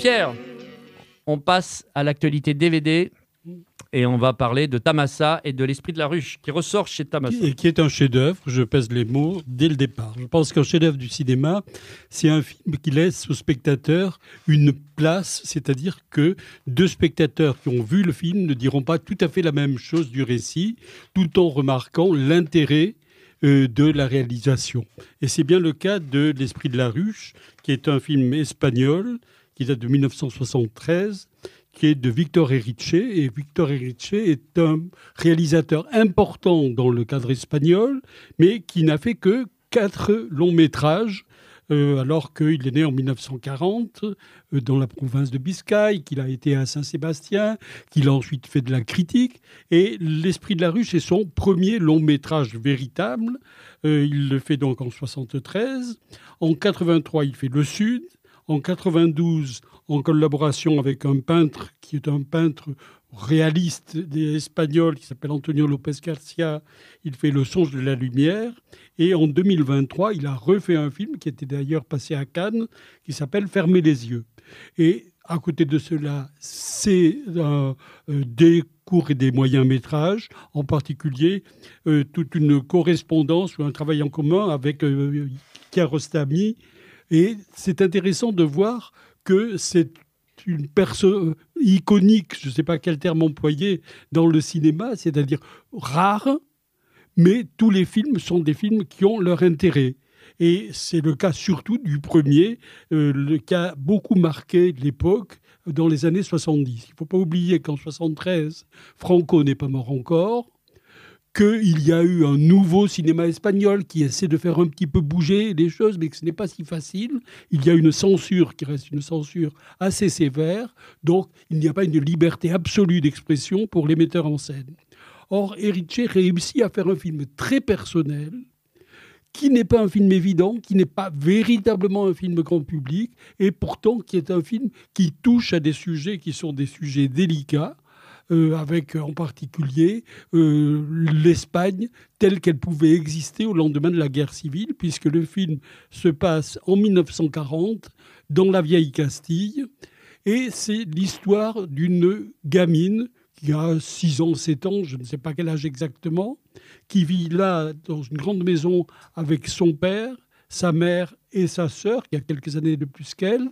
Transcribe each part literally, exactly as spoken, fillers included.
Pierre, on passe à l'actualité D V D et on va parler de Tamassa et de l'Esprit de la Ruche qui ressort chez Tamassa. Et qui est un chef-d'œuvre, je pèse les mots, dès le départ. Je pense qu'un chef-d'œuvre du cinéma, c'est un film qui laisse au spectateur une place, c'est-à-dire que deux spectateurs qui ont vu le film ne diront pas tout à fait la même chose du récit, tout en remarquant l'intérêt euh, de la réalisation. Et c'est bien le cas de L'Esprit de la Ruche, qui est un film espagnol, qui date de mille neuf cent soixante-treize, qui est de Victor Erice. Et Victor Erice est un réalisateur important dans le cadre espagnol, mais qui n'a fait que quatre longs métrages, euh, alors qu'il est né en mille neuf cent quarante euh, dans la province de Biscaye, qu'il a été à Saint-Sébastien, qu'il a ensuite fait de la critique. Et L'Esprit de la Ruche est son premier long métrage véritable. Euh, il le fait donc en soixante-treize. En quatre-vingt-trois, il fait Le Sud. En quatre-vingt-douze, en collaboration avec un peintre qui est un peintre réaliste espagnol qui s'appelle Antonio López Garcia, il fait Le Songe de la Lumière. Et en deux mille vingt-trois, il a refait un film qui était d'ailleurs passé à Cannes, qui s'appelle Fermer les yeux. Et à côté de cela, c'est euh, des courts et des moyens métrages, en particulier euh, toute une correspondance ou un travail en commun avec euh, Kiarostami. Et c'est intéressant de voir que c'est une personne iconique, je ne sais pas quel terme employer, dans le cinéma, c'est-à-dire rare, mais tous les films sont des films qui ont leur intérêt. Et c'est le cas surtout du premier, euh, le, qui a beaucoup marqué l'époque dans les années soixante-dix. Il ne faut pas oublier qu'en soixante-treize, Franco n'est pas mort encore, qu'il y a eu un nouveau cinéma espagnol qui essaie de faire un petit peu bouger les choses, mais que ce n'est pas si facile. Il y a une censure qui reste une censure assez sévère, donc il n'y a pas une liberté absolue d'expression pour les metteurs en scène. Or, Erice réussit à faire un film très personnel, qui n'est pas un film évident, qui n'est pas véritablement un film grand public, et pourtant qui est un film qui touche à des sujets qui sont des sujets délicats, Euh, avec en particulier euh, l'Espagne telle qu'elle pouvait exister au lendemain de la guerre civile, puisque le film se passe en mille neuf cent quarante dans la vieille Castille, et c'est l'histoire d'une gamine qui a six ans, sept ans, je ne sais pas quel âge exactement, qui vit là dans une grande maison avec son père, sa mère et sa sœur, qui a quelques années de plus qu'elle.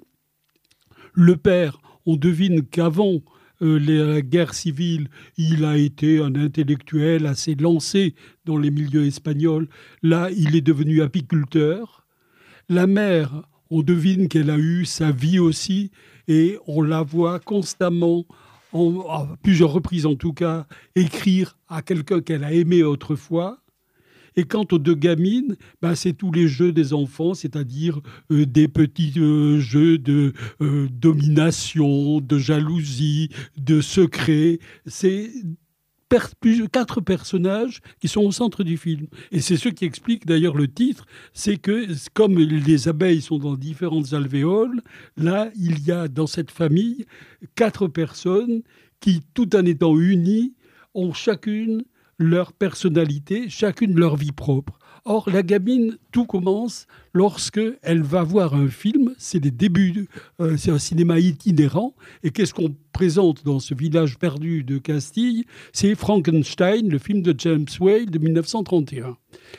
Le père, on devine qu'avant Euh, la guerre civile, il a été un intellectuel assez lancé dans les milieux espagnols. Là, il est devenu apiculteur. La mère, on devine qu'elle a eu sa vie aussi, et on la voit constamment, en, à plusieurs reprises en tout cas, écrire à quelqu'un qu'elle a aimé autrefois. Et quant aux deux gamines, ben c'est tous les jeux des enfants, c'est-à-dire euh, des petits euh, jeux de euh, domination, de jalousie, de secret. C'est per- plus, quatre personnages qui sont au centre du film. Et c'est ce qui explique d'ailleurs le titre, c'est que comme les abeilles sont dans différentes alvéoles, là, il y a dans cette famille quatre personnes qui, tout en étant unies, ont chacune leur personnalité, chacune leur vie propre. Or, la gamine, tout commence lorsque elle va voir un film. C'est les débuts, euh, c'est un cinéma itinérant. Et qu'est-ce qu'on présente dans ce village perdu de Castille? C'est Frankenstein, le film de James Whale de mille neuf cent trente et un.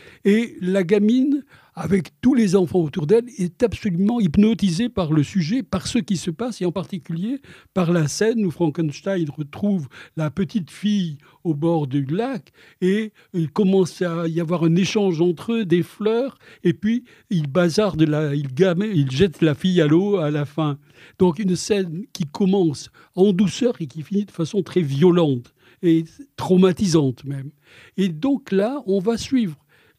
Et la gamine, avec tous les enfants autour d'elle, est absolument hypnotisée par le sujet, par ce qui se passe, et en particulier par la scène où Frankenstein retrouve la petite fille au bord du lac, et il commence à y avoir un échange entre eux, des fleurs, et puis il bazarde, la, il, gamme, il jette la fille à l'eau à la fin. Donc une scène qui commence en douceur et qui finit de façon très violente, et traumatisante même. Et donc là, on va suivre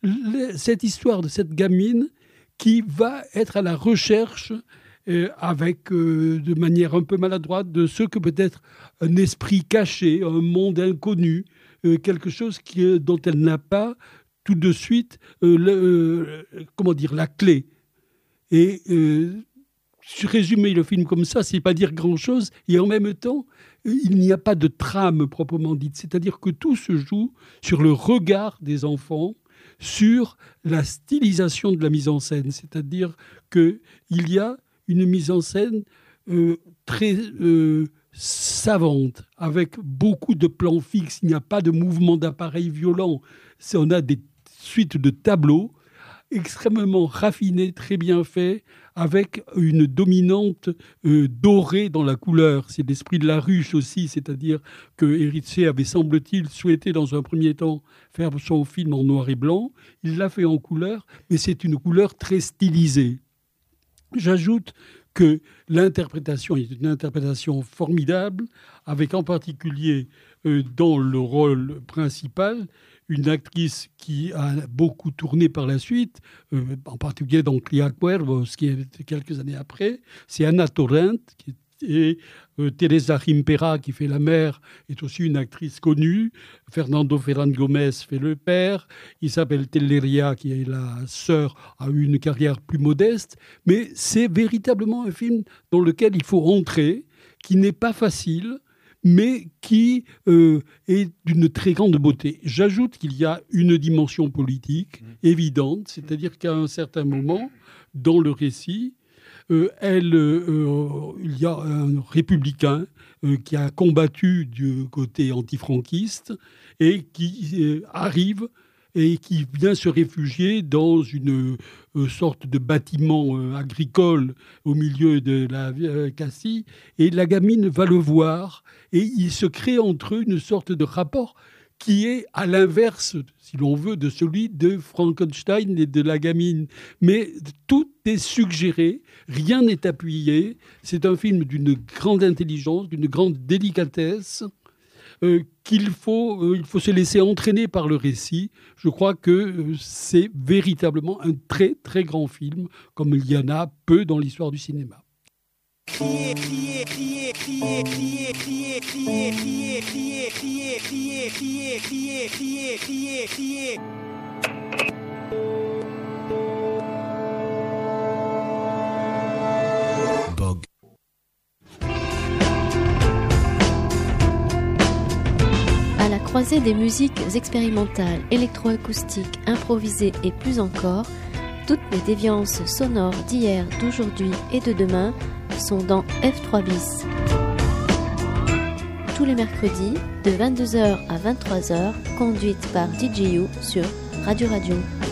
cette histoire de cette gamine qui va être à la recherche, euh, avec, euh, de manière un peu maladroite, de ce que peut être un esprit caché, un monde inconnu, euh, quelque chose qui, euh, dont elle n'a pas tout de suite euh, le, euh, comment dire, la clé. Et euh, résumer le film comme ça, c'est pas dire grand-chose. Et en même temps, il n'y a pas de trame proprement dite. C'est-à-dire que tout se joue sur le regard des enfants, sur la stylisation de la mise en scène. C'est-à-dire qu'il y a une mise en scène euh, très euh, savante, avec beaucoup de plans fixes. Il n'y a pas de mouvement d'appareil violent. C'est, on a des suites de tableaux extrêmement raffinés, très bien faits, avec une dominante euh, dorée dans la couleur. C'est l'esprit de la ruche aussi, c'est-à-dire que Eritze avait, semble-t-il, souhaité dans un premier temps faire son film en noir et blanc. Il l'a fait en couleur, mais c'est une couleur très stylisée. J'ajoute que l'interprétation est une interprétation formidable, avec en particulier euh, dans le rôle principal une actrice qui a beaucoup tourné par la suite, euh, en particulier dans Clia Cuervos, qui est quelques années après. C'est Ana Torrent, qui et euh, Teresa Gimpera, qui fait la mère, est aussi une actrice connue. Fernando Ferran Gomez fait le père. Isabel Telleria, qui est la sœur, a eu une carrière plus modeste. Mais c'est véritablement un film dans lequel il faut entrer, qui n'est pas facile, mais qui euh, est d'une très grande beauté. J'ajoute qu'il y a une dimension politique mmh. évidente, c'est-à-dire qu'à un certain moment, dans le récit, euh, elle, euh, il y a un républicain euh, qui a combattu du côté antifranquiste et qui euh, arrive et qui vient se réfugier dans une euh, sorte de bâtiment euh, agricole au milieu de la euh, Castille. Et la gamine va le voir et il se crée entre eux une sorte de rapport qui est à l'inverse, si l'on veut, de celui de Frankenstein et de la gamine. Mais tout est suggéré, rien n'est appuyé. C'est un film d'une grande intelligence, d'une grande délicatesse. Euh, qu'il faut, euh, il faut se laisser entraîner par le récit. Je crois que euh, c'est véritablement un très, très grand film, comme il y en a peu dans l'histoire du cinéma. Crier, crier, crier, crier, crier, crier, crier, crier, crier, crier, crier, crier, crier, crier, crier, crier. Bog. À la croisée des musiques expérimentales, électroacoustiques, improvisées et plus encore, toutes les déviances sonores d'hier, d'aujourd'hui et de demain sont dans F trois bis. Tous les mercredis, de vingt-deux heures à vingt-trois heures, conduite par D J U sur Radio Radio.